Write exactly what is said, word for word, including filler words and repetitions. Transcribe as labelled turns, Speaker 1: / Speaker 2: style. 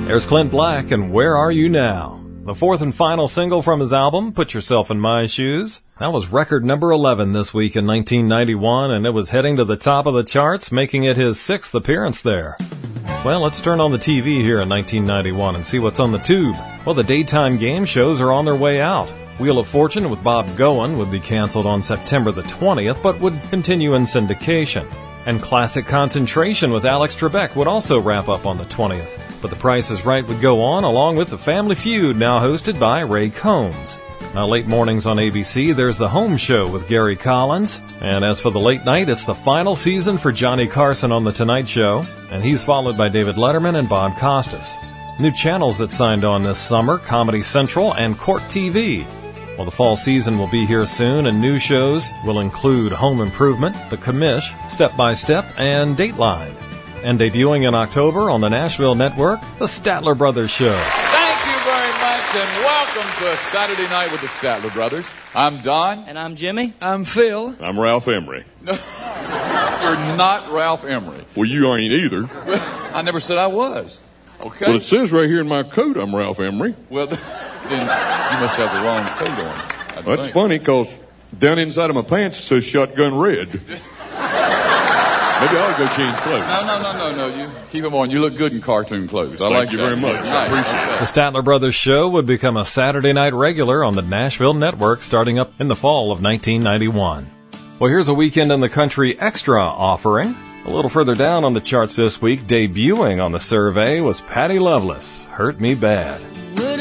Speaker 1: There's Clint Black and Where Are You Now? The fourth and final single from his album, Put Yourself in My Shoes. That was record number eleven this week in nineteen ninety-one, and it was heading to the top of the charts, making it his sixth appearance there. Well, let's turn on the T V here in nineteen ninety-one and see what's on the tube. Well, the daytime game shows are on their way out. Wheel of Fortune with Bob Goen would be canceled on September the twentieth, but would continue in syndication. And Classic Concentration with Alex Trebek would also wrap up on the twentieth. But The Price is Right would go on, along with The Family Feud, now hosted by Ray Combs. Now, late mornings on A B C, there's The Home Show with Gary Collins. And as for the late night, it's the final season for Johnny Carson on The Tonight Show. And he's followed by David Letterman and Bob Costas. New channels that signed on this summer, Comedy Central and Court T V. Well, the fall season will be here soon, and new shows will include Home Improvement, The Commish, Step by Step, and Dateline. And debuting in October on the Nashville Network, The Statler Brothers Show.
Speaker 2: Thank you very much, and welcome to Saturday Night with the Statler Brothers. I'm Don.
Speaker 3: And I'm Jimmy.
Speaker 4: I'm Phil.
Speaker 5: I'm Ralph Emery.
Speaker 2: No, you're not Ralph Emery.
Speaker 5: Well, you ain't either.
Speaker 2: I never said I was. Okay.
Speaker 5: Well, it says right here in my coat I'm Ralph Emery.
Speaker 2: Well, then you must have the wrong coat on.
Speaker 5: Well, that's funny, because down inside of my pants it says Shotgun Red. Maybe I ought to go change clothes.
Speaker 2: No, no, no, no, no. You keep them on. You look good in cartoon clothes. I
Speaker 5: Thank
Speaker 2: like
Speaker 5: you
Speaker 2: that.
Speaker 5: very much.
Speaker 2: Nice.
Speaker 5: I appreciate it.
Speaker 1: The Statler Brothers Show would become a Saturday night regular on the Nashville Network starting up in the fall of nineteen ninety-one. Well, here's a Weekend in the Country extra offering. A little further down on the charts this week, debuting on the survey was Patty Loveless, Hurt Me Bad.
Speaker 6: Would